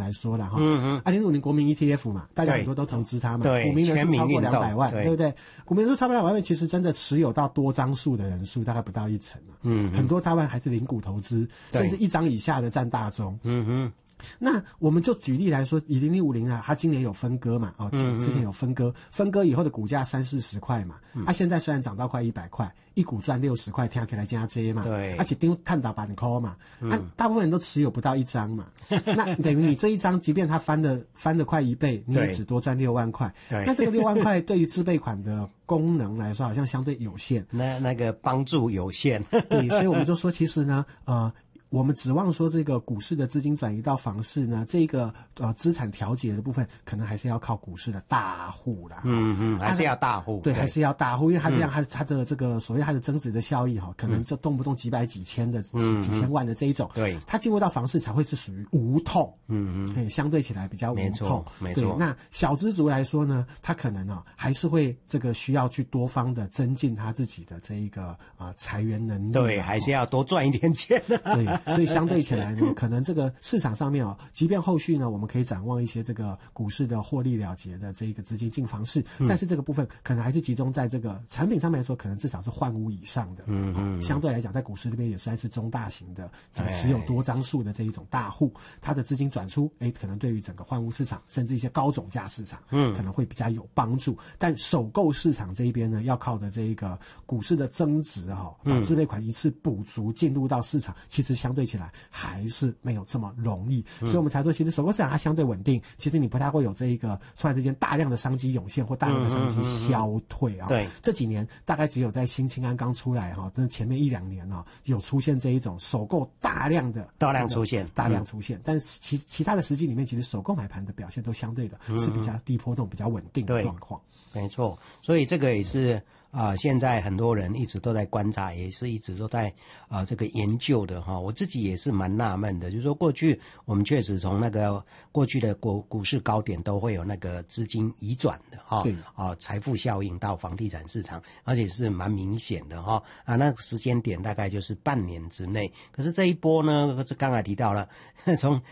来说啦，2050国民 ETF 嘛，大家很多都投资它嘛， 对， 股民人数超过200万，对不对？股民人数超过200万，其实真的持有到多张数的人数大概不到1成啊，很多台湾还是零股投资，甚至1张以下的占大宗，那我们就举例来说，以0050啊，它今年有分割嘛，之前有分割以后的股价30-40块嘛，现在虽然涨到快100块，一股赚60块，听起来加这嘛， 对， 一张探到板块嘛，大部分人都持有不到1张嘛，那等于你这一张，即便它翻了快1倍，你也只多赚6万块，那这个6万块对于自备款的功能来说，好像相对有限， 那个帮助有限， 对，所以我们就说，其实呢，我们指望说这个股市的资金转移到房市呢，这个资产调节的部分，可能还是要靠股市的大户啦。 还是要大户。 对，还是要大户，因为它这样，它的这个所谓它的增值的效益可能就动不动几百几千的几千万的这一种。 对， 它进入到房市才会是属于无痛。相对起来比较无痛。 没错。 对，那小资族来说呢，他可能还是会这个需要去多方的增进他自己的这一个财源能力。 对，还是要多赚一点钱。 对。所以相对起来呢，可能这个市场上面即便后续呢，我们可以展望一些这个股市的获利了结的这一个资金进房市，但是这个部分可能还是集中在这个产品上面来说，可能至少是换屋以上的。相对来讲，在股市这边也算是中大型的，持有多张数的这一种大户，他的资金转出，可能对于整个换屋市场，甚至一些高总价市场，可能会比较有帮助。但首购市场这一边呢，要靠的这一个股市的增值把自备款一次补足进入到市场，其实相对起来还是没有这么容易，所以我们才说，其实首购市场它相对稳定，其实你不太会有这一个突然之间大量的商机涌现或大量的商机消退啊。 对， 这几年大概只有在新青安刚出来那前面1-2年有出现这一种首购大量出现，但是其他的实际里面，其实首购买盘的表现都相对的是比较低波动、比较稳定的状况。 没错，所以这个也是现在很多人一直都在观察，也是一直都在这个研究的哈。我自己也是蛮纳闷的，就是说过去我们确实从那个过去的股市高点都会有那个资金移转的哈，财富效应到房地产市场，而且是蛮明显的哈那个时间点大概就是半年之内。可是这一波呢，刚才提到了从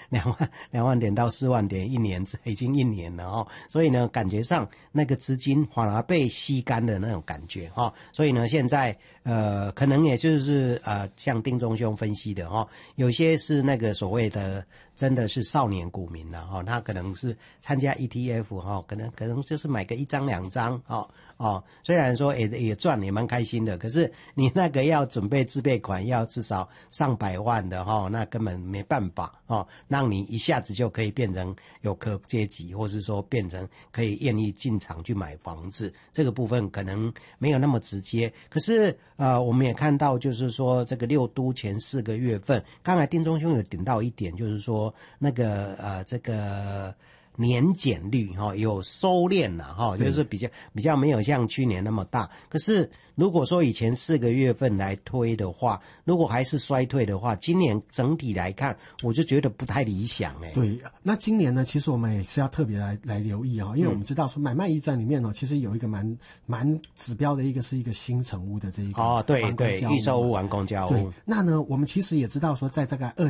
2万点到4万点，已经一年了哈，所以呢，感觉上那个资金反而被吸干的那种感觉哈，所以呢，现在可能也就是像丁宗兄分析的哈，有些是那个所谓的真的是少年股民了哈，他可能是参加 ETF 哈，可能就是买个1张2张虽然说也赚也蛮开心的，可是你那个要准备自备款要至少上百万的哈，那根本没办法让你一下子就可以变成有客阶级，或是说变成可以愿意进场去买房子，这个部分可能没有那么直接。可是我们也看到就是说这个6都前4个月份，刚才丁宗兄有点到一点，就是说那个这个年减率有收敛了就是比较没有像去年那么大。可是如果说以前4个月份来推的话，如果还是衰退的话，今年整体来看我就觉得不太理想对，那今年呢，其实我们也是要特别来留意因为我们知道说买卖移转里面其实有一个蛮指标的是一个新成屋的这一个对，预售屋完工交屋。 对，那呢我们其实也知道说，在大概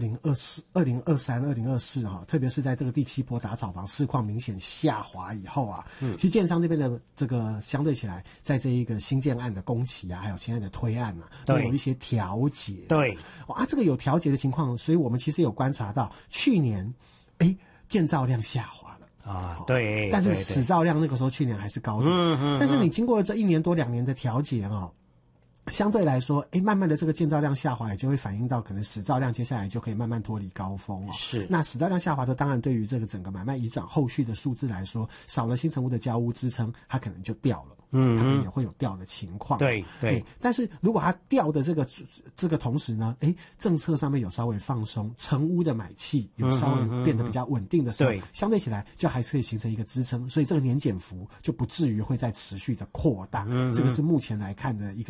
2023、2024特别是在这个第7波打炒房市况明显下滑以后其实建商这边的这个相对起来，在这一个新建案的工期还有现在的推案都有一些调节。 对， 这个有调节的情况，所以我们其实有观察到去年建造量下滑了对， 但是使造量那个时候去年还是高的。但是你经过这1年多2年的调节相对来说慢慢的这个建造量下滑，也就会反映到可能使造量接下来就可以慢慢脱离高峰是， 那使造量下滑的，当然对于这个整个买卖移转后续的数字来说，少了新成屋的交屋支撑，它可能就掉了。它也会有掉的情况。 对， 但是如果它掉的这个同时呢，政策上面有稍微放松，成屋的买气有稍微变得比较稳定的时候，相对起来就还是可以形成一个支撑，所以这个年减幅就不至于会再持续的扩大。这个是目前来看的一个情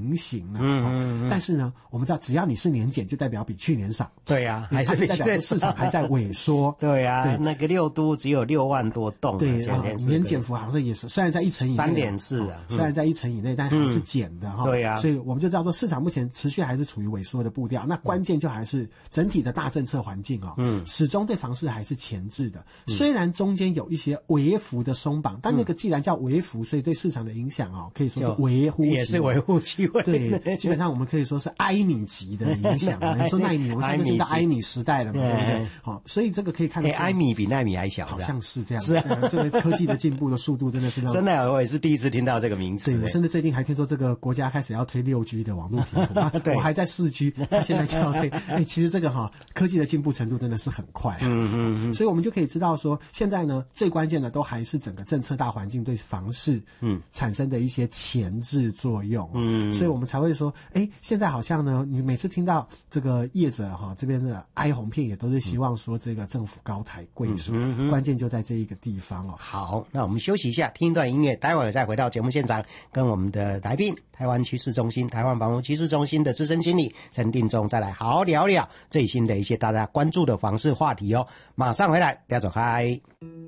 情形了。但是呢，我们知道只要你是年减，就代表比去年少。 对啊，还是比代表市场还在萎缩。 对啊，对，那个六都只有6万多栋。 对年减幅好像也是，虽然在1成以内 3.4啊， 虽然在1成以内，但还是减的哈。 对啊， 所以我们就知道说市场目前持续还是处于萎缩的步调。那关键就还是整体的大政策环境始终对房市还是钳制的。虽然中间有一些微幅的松绑，但那个既然叫微幅，所以对市场的影响可以说是微乎其微， 也是微乎其微。 对，基本上我们可以说是埃米级的影响。你说奈米，我们现在就到埃米时代了嘛，对不对？好，所以这个可以看到， 埃米比奈米还小， 好像是这样。是啊，这个科技的进步的速度真的是让真的，我也是第一次听到这个名词。 对，我甚至最近还听说这个国家开始要推6G 的网络频谱，我还在4G， 他现在就要推。其实这个科技的进步程度真的是很快啊。所以我们就可以知道说，现在呢最关键的都还是整个政策大环境对房市产生的一些钳制作用。所以我们才会说，现在好像呢，你每次听到这个业者这边的哀鸿遍野，都是希望说这个政府高抬贵手，关键就在这一个地方哦。 好，那我们休息一下，听一段音乐，待会儿再回到节目现场，跟我们的来宾台湾趋势中心、台湾房屋趋势中心的资深经理陈定中，再来好好聊聊最新的一些大家关注的房市话题哦。马上回来，不要走开。